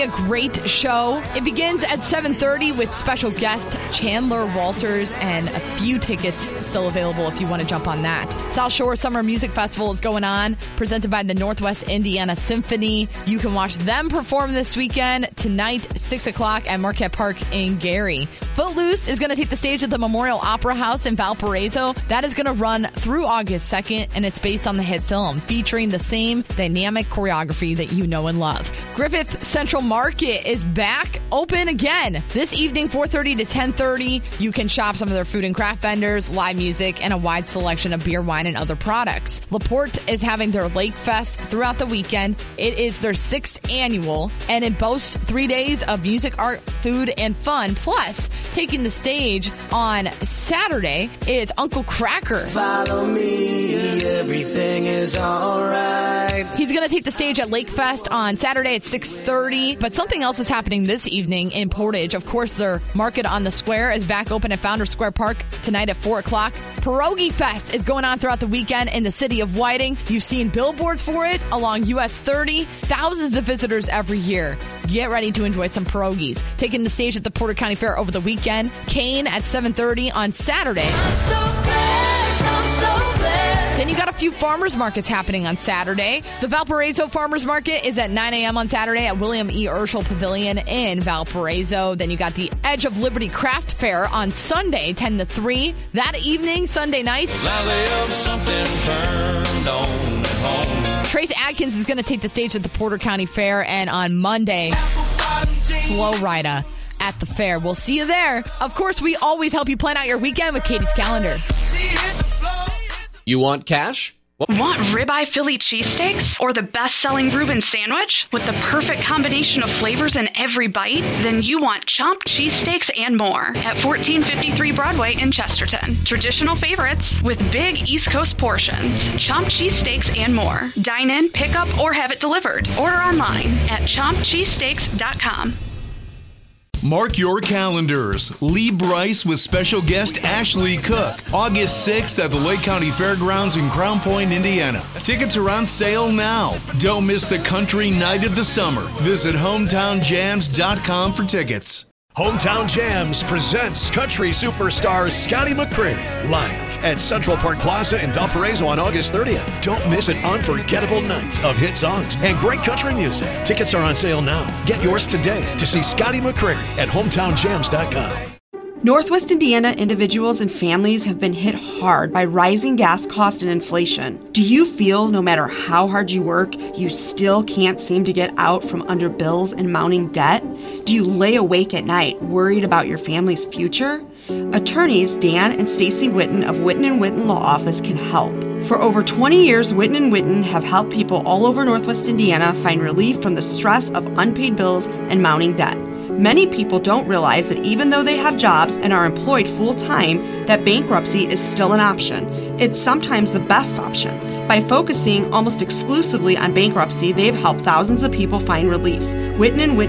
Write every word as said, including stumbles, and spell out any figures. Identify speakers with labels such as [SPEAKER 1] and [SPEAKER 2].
[SPEAKER 1] a great show. It begins at seven thirty with special guest Chandler Walters, and a few tickets still available if you want to jump on that. South Shore Summer Music Festival is going on, presented by the Northwest Indiana Symphony. You can watch them perform this weekend, tonight, six o'clock at Marquette Park in Gary. Footloose is going to take the stage at the Memorial Opera House in Valparaiso. That is going to run through August second, and it's based on the hit film, featuring the same dynamic choreography that you know and love. Griffith Central Market is back open again this evening, four thirty to ten thirty. You can shop some of their food and craft vendors, live music, and a wide selection of beer, wine, and other products. LaPorte is having their Lake Fest throughout the weekend. It is their sixth annual, and it boasts three days of music, art, food, and fun. Plus, taking the stage on Saturday is Uncle Cracker.
[SPEAKER 2] Follow me, everything is all right.
[SPEAKER 1] He's going to take the stage at Lake Fest on Saturday at six thirty, but something else is happening this evening in Portage. Of course, their Market on the Square is back open at Founders Square Park tonight at four o'clock. Pierogi Fest is going on throughout the weekend in the city of Whiting. You've seen billboards for it along U S thirty. Thousands of visitors every year. Get ready to enjoy some pierogies. Taking the stage at the Porter County Fair over the weekend. Kane at seven thirty on Saturday.
[SPEAKER 2] I'm so blessed, I'm so blessed.
[SPEAKER 1] Then you got a few farmers markets happening on Saturday. The Valparaiso Farmers Market is at nine a.m. on Saturday at William E. Urschel Pavilion in Valparaiso. Then you got the Edge of Liberty Craft Fair on Sunday, ten to three. That evening, Sunday night,
[SPEAKER 2] something turned on at home.
[SPEAKER 1] Trace Adkins is going to take the stage at the Porter County Fair, and on Monday, Flo Rida at the fair. We'll see you there. Of course, we always help you plan out your weekend with Katie's Calendar.
[SPEAKER 3] You want cash?
[SPEAKER 4] Want ribeye Philly cheesesteaks or the best-selling Reuben sandwich with the perfect combination of flavors in every bite? Then you want Chomp cheesesteaks and more at fourteen fifty-three Broadway in Chesterton. Traditional favorites with big East Coast portions. Chomp cheesesteaks and more. Dine in, pick up, or have it delivered. Order online at chomp cheesesteaks dot com.
[SPEAKER 5] Mark your calendars. Lee Bryce with special guest Ashley Cook. August sixth at the Lake County Fairgrounds in Crown Point, Indiana. Tickets are on sale now. Don't miss the country night of the summer. Visit hometown jams dot com for tickets.
[SPEAKER 6] Hometown Jams presents country superstar Scotty McCreery live at Central Park Plaza in Valparaiso on August thirtieth. Don't miss an unforgettable night of hit songs and great country music. Tickets are on sale now. Get yours today to see Scotty McCreery at hometown jams dot com.
[SPEAKER 7] Northwest Indiana individuals and families have been hit hard by rising gas costs and inflation. Do you feel no matter how hard you work, you still can't seem to get out from under bills and mounting debt? Do you lay awake at night worried about your family's future? Attorneys Dan and Stacy Witten of Witten and Witten Law Office can help. For over twenty years, Witten and Witten have helped people all over Northwest Indiana find relief from the stress of unpaid bills and mounting debt. Many people don't realize that even though they have jobs and are employed full-time, that bankruptcy is still an option. It's sometimes the best option. By focusing almost exclusively on bankruptcy, they've helped thousands of people find relief. Witten and Witten